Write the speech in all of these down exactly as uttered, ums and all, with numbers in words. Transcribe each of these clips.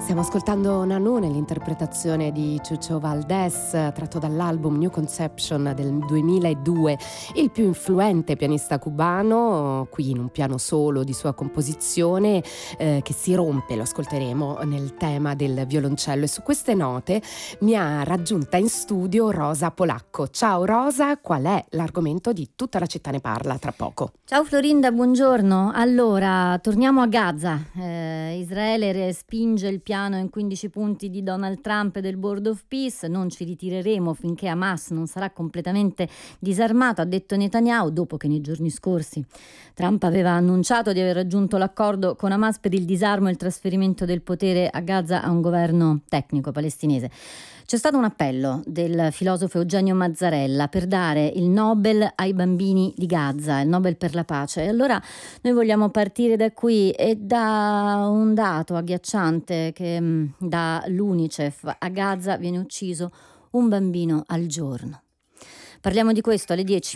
Stiamo ascoltando Nanù nell'interpretazione di Chucho Valdés, tratto dall'album New Conception del duemiladue, il più influente pianista cubano, qui in un piano solo di sua composizione eh, che si rompe, lo ascolteremo, nel tema del violoncello. E su queste note mi ha raggiunta in studio Rosa Polacco. Ciao Rosa, qual è l'argomento di Tutta la città ne parla tra poco? Ciao Florinda, buongiorno. Allora, torniamo a Gaza. Eh, Israele respinge il piano in quindici punti di Donald Trump e del Board of Peace. Non ci ritireremo finché Hamas non sarà completamente disarmato, ha detto Netanyahu, dopo che nei giorni scorsi Trump aveva annunciato di aver raggiunto l'accordo con Hamas per il disarmo e il trasferimento del potere a Gaza a un governo tecnico palestinese. C'è stato un appello del filosofo Eugenio Mazzarella per dare il Nobel ai bambini di Gaza, il Nobel per la pace. E allora noi vogliamo partire da qui e da un dato agghiacciante che mh, da l'UNICEF: a Gaza viene ucciso un bambino al giorno. Parliamo di questo alle dieci.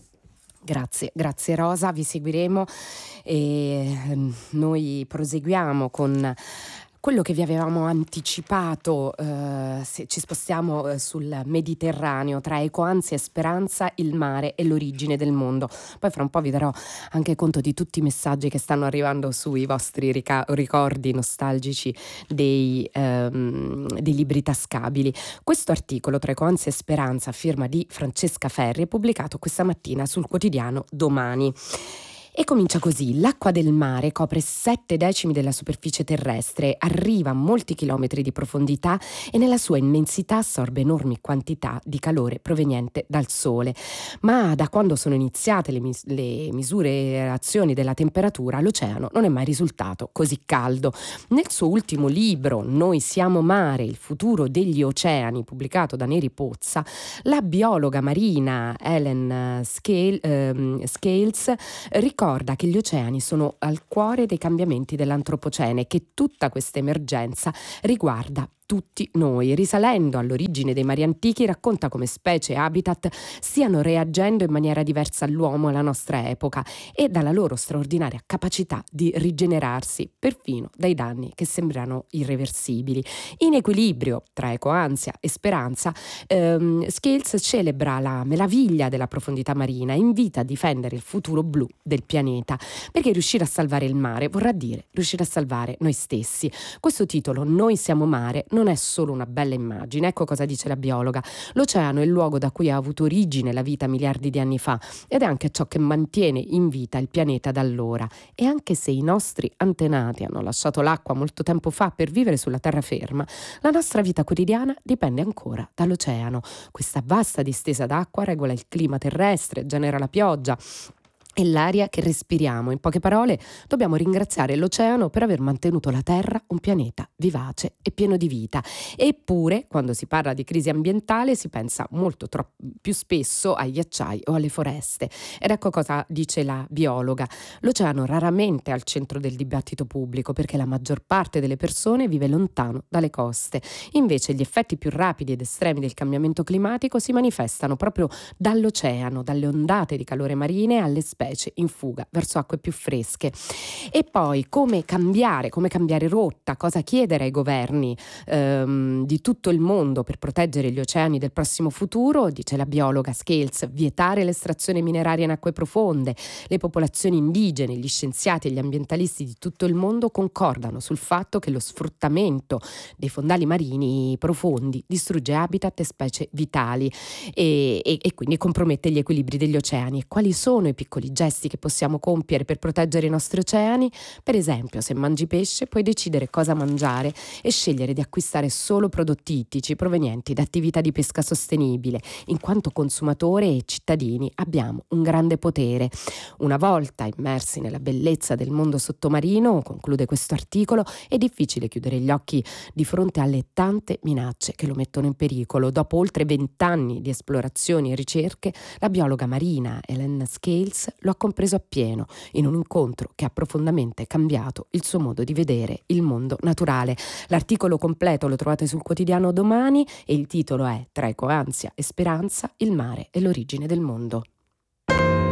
Grazie, grazie Rosa, vi seguiremo e noi proseguiamo con quello che vi avevamo anticipato. Eh, se ci spostiamo eh, sul Mediterraneo, tra ecoansia e speranza, il mare e l'origine del mondo. Poi fra un po' vi darò anche conto di tutti i messaggi che stanno arrivando sui vostri rica- ricordi nostalgici dei, ehm, dei libri tascabili. Questo articolo, tra ecoansia e speranza, a firma di Francesca Ferri, è pubblicato questa mattina sul quotidiano Domani. E comincia così: l'acqua del mare copre sette decimi della superficie terrestre, arriva a molti chilometri di profondità e nella sua immensità assorbe enormi quantità di calore proveniente dal sole. Ma da quando sono iniziate le, mis- le misurazioni della temperatura, l'oceano non è mai risultato così caldo. Nel suo ultimo libro, Noi siamo mare, il futuro degli oceani, pubblicato da Neri Pozza, la biologa marina Helen Scale, ehm, Scales ricorda che gli oceani sono al cuore dei cambiamenti dell'antropocene, che tutta questa emergenza riguarda tutti noi. Risalendo all'origine dei mari antichi, racconta come specie e habitat stiano reagendo in maniera diversa all'uomo alla nostra epoca e dalla loro straordinaria capacità di rigenerarsi, perfino dai danni che sembrano irreversibili. In equilibrio tra ecoansia e speranza, ehm, Scales celebra la meraviglia della profondità marina e invita a difendere il futuro blu del pianeta, perché riuscire a salvare il mare vorrà dire riuscire a salvare noi stessi. Questo titolo, Noi siamo mare, non è solo una bella immagine. Ecco cosa dice la biologa: l'oceano è il luogo da cui ha avuto origine la vita miliardi di anni fa ed è anche ciò che mantiene in vita il pianeta da allora. E anche se i nostri antenati hanno lasciato l'acqua molto tempo fa per vivere sulla terraferma, la nostra vita quotidiana dipende ancora dall'oceano. Questa vasta distesa d'acqua regola il clima terrestre, genera la pioggia e l'aria che respiriamo. In poche parole, dobbiamo ringraziare l'oceano per aver mantenuto la Terra un pianeta vivace e pieno di vita. Eppure, quando si parla di crisi ambientale, si pensa molto troppo più spesso ai ghiacciai o alle foreste. Ed ecco cosa dice la biologa: l'oceano raramente è al centro del dibattito pubblico perché la maggior parte delle persone vive lontano dalle coste. Invece gli effetti più rapidi ed estremi del cambiamento climatico si manifestano proprio dall'oceano, dalle ondate di calore marine alle specie in fuga verso acque più fresche. E poi come cambiare, come cambiare rotta, cosa chiedere ai governi ehm, di tutto il mondo per proteggere gli oceani del prossimo futuro, dice la biologa Scales: vietare l'estrazione mineraria in acque profonde. Le popolazioni indigene, gli scienziati e gli ambientalisti di tutto il mondo concordano sul fatto che lo sfruttamento dei fondali marini profondi distrugge habitat e specie vitali e, e, e quindi compromette gli equilibri degli oceani. E quali sono i piccoli gesti che possiamo compiere per proteggere i nostri oceani? Per esempio, se mangi pesce, puoi decidere cosa mangiare e scegliere di acquistare solo prodotti ittici provenienti da attività di pesca sostenibile. In quanto consumatore e cittadini abbiamo un grande potere. Una volta immersi nella bellezza del mondo sottomarino, conclude questo articolo, è difficile chiudere gli occhi di fronte alle tante minacce che lo mettono in pericolo. Dopo oltre vent'anni di esplorazioni e ricerche, la biologa marina Helen Scales lo ha compreso appieno in un incontro che ha profondamente cambiato il suo modo di vedere il mondo naturale. L'articolo completo lo trovate sul quotidiano Domani e il titolo è Tra ecoansia e speranza, il mare e l'origine del mondo.